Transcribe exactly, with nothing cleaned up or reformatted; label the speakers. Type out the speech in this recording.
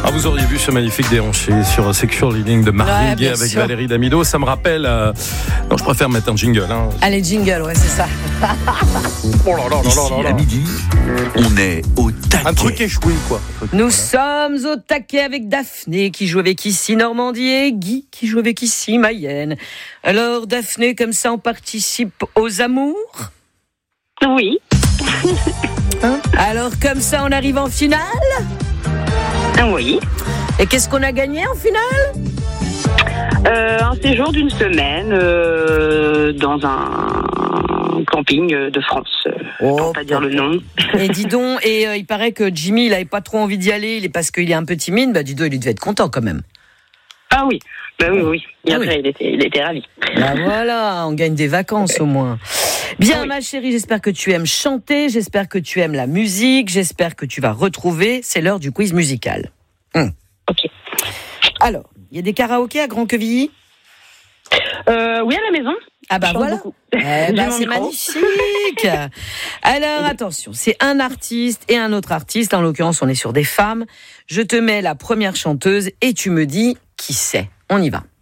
Speaker 1: Ah, vous auriez vu ce magnifique déhanché sur Sexual Healing de Marvin Gaye
Speaker 2: Ouais,
Speaker 1: avec
Speaker 2: sûr.
Speaker 1: Valérie Damido. Ça me rappelle... euh, Non, je préfère mettre un jingle. Hein.
Speaker 2: Allez, jingle, ouais, c'est ça.
Speaker 1: Oh là là là
Speaker 3: Ici,
Speaker 1: là là là.
Speaker 3: à midi, on est au taquet.
Speaker 1: Un truc échoué, quoi.
Speaker 2: Nous sommes au taquet avec Daphné qui joue avec ici Normandie et Guy qui joue avec ici Mayenne. Alors Daphné, comme ça on participe aux amours.
Speaker 4: Oui.
Speaker 2: Alors comme ça on arrive en finale.
Speaker 4: Oui.
Speaker 2: Et qu'est-ce qu'on a gagné en finale?
Speaker 4: Euh, un séjour d'une semaine euh, dans un camping de France.
Speaker 2: Oh,
Speaker 4: Pour pas dire le nom.
Speaker 2: Et dis donc, et euh, il paraît que Jimmy il avait pas trop envie d'y aller, il est parce qu'il est un peu timide. Bah dis donc, il devait être content quand même.
Speaker 4: Ah oui. Bah oui, oui. Et
Speaker 2: Ah
Speaker 4: après,
Speaker 2: oui.
Speaker 4: il était, il était ravi.
Speaker 2: Bah voilà, on gagne des vacances au moins. Bien,
Speaker 4: Oui.
Speaker 2: ma chérie, j'espère que tu aimes chanter, j'espère que tu aimes la musique, j'espère que tu vas retrouver. C'est l'heure du quiz musical. Hum.
Speaker 4: Ok.
Speaker 2: Alors, il y a des karaokés à Grand-Quevilly?
Speaker 4: Euh, oui, à la maison.
Speaker 2: Ah bah
Speaker 4: Je chante
Speaker 2: voilà.
Speaker 4: beaucoup.
Speaker 2: Eh
Speaker 4: J'ai
Speaker 2: ben,
Speaker 4: mon
Speaker 2: c'est
Speaker 4: micro.
Speaker 2: magnifique. Alors attention, c'est un artiste et un autre artiste. En l'occurrence, on est sur des femmes. Je te mets la première chanteuse et tu me dis qui c'est. On y va.